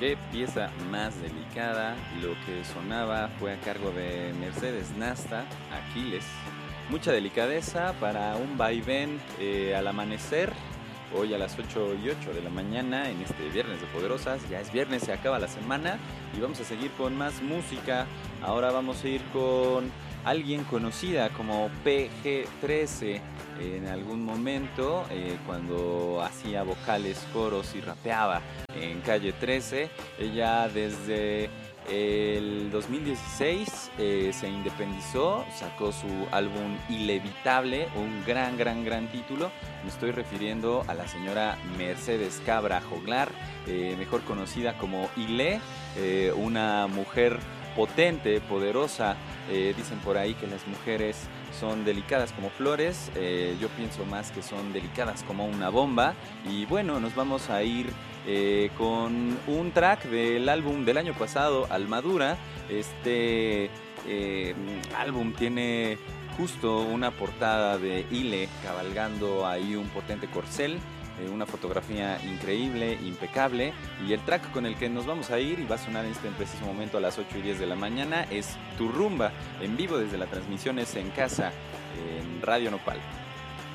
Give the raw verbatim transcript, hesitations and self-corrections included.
Qué pieza más delicada. Lo que sonaba fue a cargo de Mercedes Nasta, Aquiles. Mucha delicadeza para un vaivén eh, al amanecer. Hoy a las ocho y ocho de la mañana, en este Viernes de Poderosas. Ya es viernes, se acaba la semana y vamos a seguir con más música. Ahora vamos a ir con alguien conocida como P G trece. En algún momento, eh, cuando hacía vocales, coros y rapeaba en Calle trece, ella desde el dos mil dieciséis eh, se independizó, sacó su álbum Ilevitable, un gran, gran, gran título. Me estoy refiriendo a la señora Mercedes Cabra Joglar, eh, mejor conocida como Ile, eh, una mujer potente, poderosa. Eh, dicen por ahí que las mujeres son delicadas como flores, eh, yo pienso más que son delicadas como una bomba. Y bueno, nos vamos a ir eh, con un track del álbum del año pasado, Almadura. Este eh, álbum tiene justo una portada de Ile cabalgando ahí un potente corcel, eh, una fotografía increíble, impecable, y el track con el que nos vamos a ir y va a sonar en este preciso momento a las ocho y diez de la mañana es Tu Rumba, en vivo desde las transmisiones en casa en Radio Nopal.